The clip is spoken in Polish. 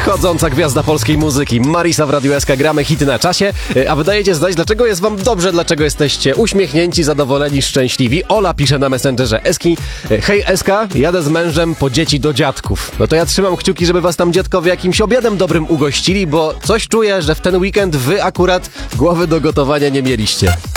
Chodząca gwiazda polskiej muzyki, Marisa w Radiu SK, gramy hity na czasie, a wydajecie zdać, dlaczego jest wam dobrze, dlaczego jesteście uśmiechnięci, zadowoleni, szczęśliwi. Ola pisze na Messengerze Eski: hej SK, jadę z mężem po dzieci do dziadków. No to ja trzymam kciuki, żeby was tam dziadkowie jakimś obiadem dobrym ugościli, bo coś czuję, że w ten weekend wy akurat głowy do gotowania nie mieliście.